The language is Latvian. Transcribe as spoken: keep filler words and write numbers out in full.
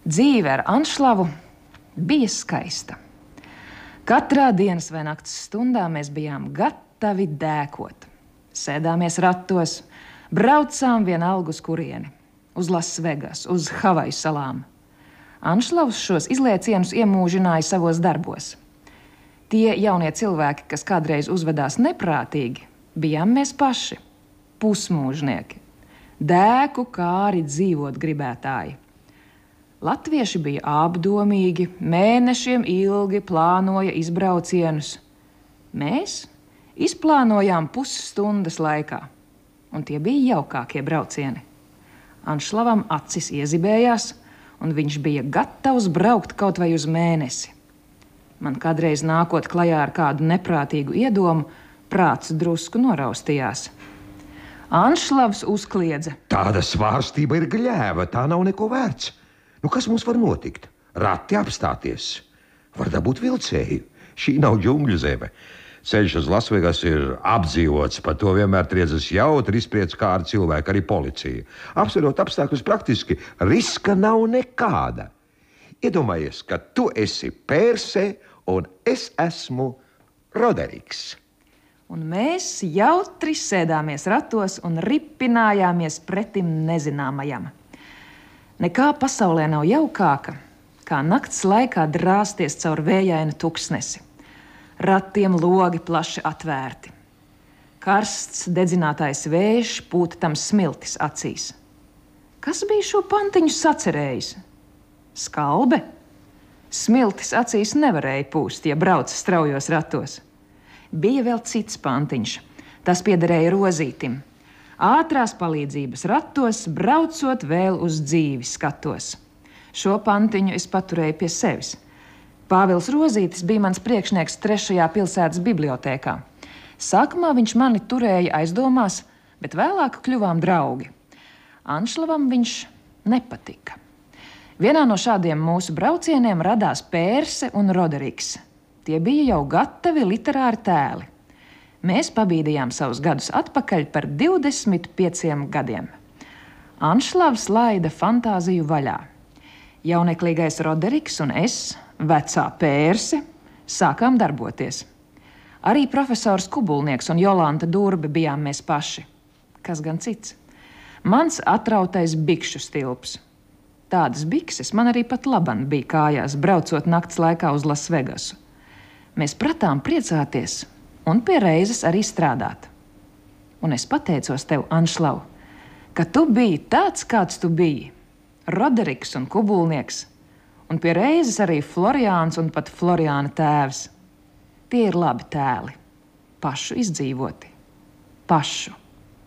Dzīve ar Anšlavu bija skaista. Katrā dienas vai nakts stundā mēs bijām gatavi dēkot. Sēdāmies ratos, braucām vienalga uz kurieni, uz Lasvegas, uz Havaju salām. Anšlavs šos izliecienus iemūžināja savos darbos. Tie jaunie cilvēki, kas kādreiz uzvedās neprātīgi, bijām mēs paši, pusmūžnieki, dēku kāri dzīvot gribētāji. Latvieši bija apdomīgi, mēnešiem ilgi plānoja izbraucienus. Mēs izplānojām pusstundas laikā, un tie bija jaukākie braucieni. Anšlavam acis iezibējās, un viņš bija gatavs braukt kaut vai uz mēnesi. Man kādreiz nākot klajā ar kādu neprātīgu iedomu, prāts drusku noraustījās. Anšlavs uzkliedza: Tāda svārstība ir gļēva, tā nav neko vērts. Nu, kas mums var notikt? Rati apstāties. Var dabūt vilcēju. Šī nav džungļu zeme. Ceļš uz Lasvegas ir apdzīvots, par to vienmēr triedzas jautri, izspriedz kā ar cilvēku, arī policija. Apsverot apstākļus praktiski, riska nav nekāda. Iedomājies, ka tu esi Pērse un es esmu Roderiks. Un mēs jautri sēdāmies ratos un ripinājāmies pretim nezināmajam. Nekā pasaulē nav jaukāka, kā nakts laikā drāsties caur vējainu tuksnesi. Ratiem logi plaši atvērti. Karsts dedzinātais vējš pūta tam smiltis acīs. Kas bija šo pantiņu sacerējis? Skalbe? Smiltis acīs nevarēja pūst, ja brauca straujos ratos. Bija vēl cits pantiņš. Tas piederēja Rozītim. Ātrās palīdzības ratos, braucot vēl uz dzīvi skatos. Šo pantiņu es paturēju pie sevis. Pāvils Rozītis bija mans priekšnieks trešajā pilsētas bibliotēkā. Sākumā viņš mani turēja aizdomās, bet vēlāk kļuvām draugi. Anšlavam viņš nepatika. Vienā no šādiem mūsu braucieniem radās Pērse un Roderiks. Tie bija jau gatavi literāri tēli. Mēs pabīdījām savus gadus atpakaļ par divdesmit pieciem gadiem. Anšlavs laida fantāziju vaļā. Jauneklīgais Roderiks un es, vecā Pērse, sākām darboties. Arī profesors Kubulnieks un Jolanta Durbe bijām mēs paši. Kas gan cits? Mans atrautais bikšu stilps. Tādas bikses man arī pat laban bija kājās, braucot nakts laikā uz Lasvegasu. Mēs pratām priecāties un pie reizes arī strādāt. Un es pateicos tev, Anšlau, ka tu biji tāds, kāds tu biji. Roderiks un Kubulnieks, un pie reizes arī Floriāns un pat Floriāna tēvs. Tie ir labi tēli, pašu izdzīvoti, pašu.